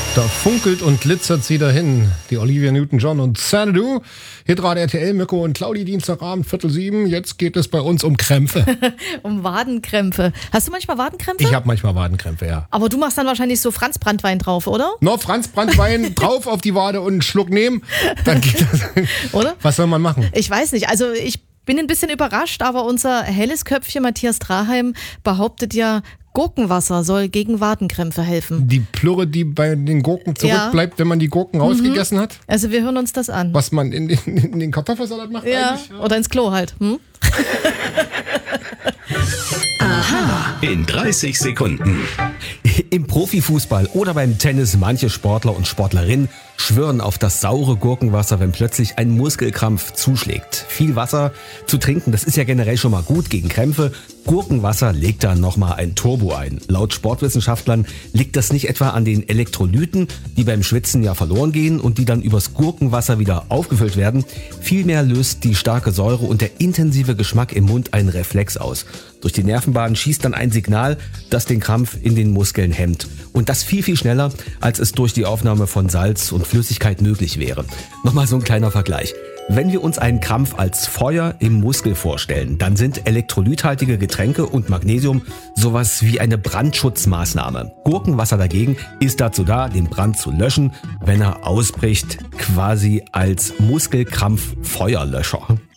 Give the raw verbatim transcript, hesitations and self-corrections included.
Da funkelt und glitzert sie dahin. Die Olivia Newton-John und Xanadu. Hitrad R T L, Mirko und Claudi, Dienstagabend, Viertel sieben. Jetzt geht es bei uns um Krämpfe. Um Wadenkrämpfe. Hast du manchmal Wadenkrämpfe? Ich habe manchmal Wadenkrämpfe, ja. Aber du machst dann wahrscheinlich so Franzbranntwein drauf, oder? No, Franz Branntwein drauf auf die Wade und einen Schluck nehmen. Dann geht das. Oder? Was soll man machen? Ich weiß nicht. Also ich bin ein bisschen überrascht, aber unser helles Köpfchen Matthias Traheim behauptet ja, Gurkenwasser soll gegen Wadenkrämpfe helfen. Die Plürre, die bei den Gurken zurückbleibt, ja, wenn man die Gurken rausgegessen mhm. hat? Also wir hören uns das an. Was man in den, in den Kartoffelsalat macht ja, eigentlich? Ja, oder ins Klo halt. Hm? Aha. In dreißig Sekunden. Im Profifußball oder beim Tennis manche Sportler und Sportlerinnen schwören auf das saure Gurkenwasser, wenn plötzlich ein Muskelkrampf zuschlägt. Viel Wasser zu trinken, das ist ja generell schon mal gut gegen Krämpfe. Gurkenwasser legt da nochmal ein Turbo ein. Laut Sportwissenschaftlern liegt das nicht etwa an den Elektrolyten, die beim Schwitzen ja verloren gehen und die dann übers Gurkenwasser wieder aufgefüllt werden. Vielmehr löst die starke Säure und der intensive Geschmack im Mund einen Reflex aus. Durch die Nervenbahn schießt dann ein Signal, das den Krampf in den Muskeln hemmt. Und das viel, viel schneller, als es durch die Aufnahme von Salz und Flüssigkeit möglich wäre. Nochmal so ein kleiner Vergleich. Wenn wir uns einen Krampf als Feuer im Muskel vorstellen, dann sind elektrolythaltige Getränke und Magnesium sowas wie eine Brandschutzmaßnahme. Gurkenwasser dagegen ist dazu da, den Brand zu löschen, wenn er ausbricht, quasi als Muskelkrampf-Feuerlöscher.